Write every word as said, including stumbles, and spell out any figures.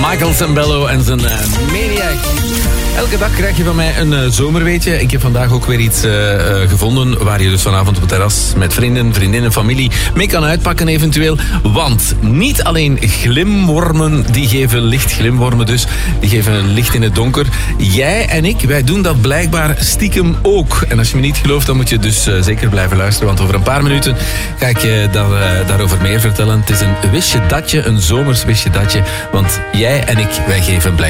Michael Sembello en zijn uh, Maniac. Elke dag krijg je van mij een uh, zomerweetje. Ik heb vandaag ook weer iets uh, uh, gevonden waar je dus vanavond op het terras met vrienden, vriendinnen, familie mee kan uitpakken eventueel. Want niet alleen glimwormen, die geven licht, glimwormen dus, die geven licht in het donker. Jij en ik, wij doen dat blijkbaar stiekem ook. En als je me niet gelooft, dan moet je dus uh, zeker blijven luisteren, want over een paar minuten ga ik je daar, uh, daarover meer vertellen. Het is een wist je datje, een zomers wist je datje, want jij en ik, wij geven blijkbaar